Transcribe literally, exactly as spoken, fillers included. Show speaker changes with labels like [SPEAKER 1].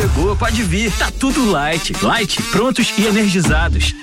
[SPEAKER 1] chegou, pode vir. Tá tudo light. Light, prontos e energizados.